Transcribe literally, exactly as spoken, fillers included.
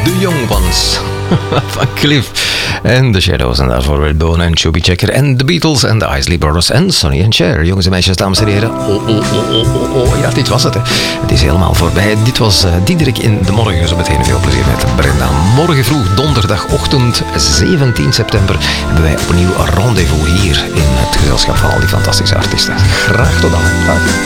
The Young Ones van Cliff en The Shadows. En daarvoor Red Bone en Chubby Checker en The Beatles en de Isley Brothers en Sonny and Cher. Jongens en meisjes, dames en heren. Oh, oh, oh, oh, oh, oh. Ja, dit was het. Hè. Het is helemaal voorbij. Dit was uh, Diederik in de morgen. Zo meteen veel plezier met Brenda. Morgen vroeg, donderdagochtend, zeventien september, hebben wij opnieuw een rendezvous hier in het gezelschap van al die fantastische artiesten. Graag tot dan. Dag.